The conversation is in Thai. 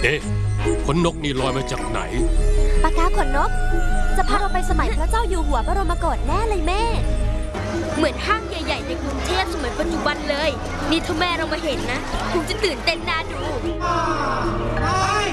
เอ๊ะขนนกนี่ลอยมาจากไหนปากกาขนนกจะพาเราไปสมัยพระเจ้าอยู่หัวบรมโกศแน่เลยแม่เหมือนห้างใหญ่ๆในกรุงเทพสมัยปัจจุบันเลยนี่ถ้าแม่เรามาเห็นนะคงจะตื่นเต้นน่าดู